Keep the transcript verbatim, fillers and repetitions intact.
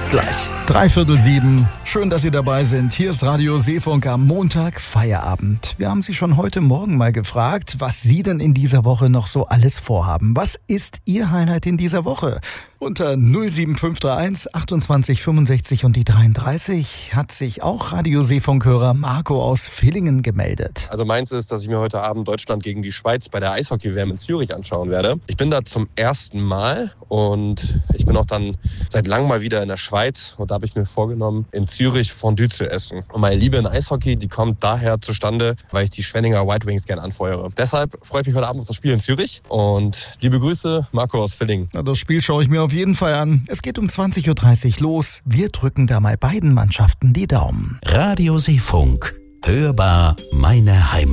gleich. Dreiviertel sieben. Schön, dass Sie dabei sind. Hier ist Radio Seefunk am Montag, Feierabend. Wir haben Sie schon heute Morgen mal gefragt, was Sie denn in dieser Woche noch so alles vorhaben. Was ist Ihr Highlight in dieser Woche? Unter null sieben fünf drei eins achtundzwanzig fünfundsechzig und die dreiunddreißig hat sich auch Radio Seefunkhörer Marco aus Villingen gemeldet. Also meins ist, dass ich mir heute Abend Deutschland gegen die Schweiz bei der Eishockey-W M in Zürich anschauen werde. Ich bin da zum ersten Mal und ich bin auch dann seit langem mal wieder in der Schweiz und da habe ich mir vorgenommen, in Zürich Fondue zu essen. Und meine Liebe in Eishockey, die kommt daher zustande, weil ich die Schwenninger White Wings gern anfeuere. Deshalb freue ich mich heute Abend auf das Spiel in Zürich und liebe Grüße, Marco aus Villingen. Na, das Spiel schaue ich mir auf jeden Fall an. Es geht um zwanzig Uhr dreißig los. Wir drücken da mal beiden Mannschaften die Daumen. Radio Seefunk. Hörbar meine Heimat.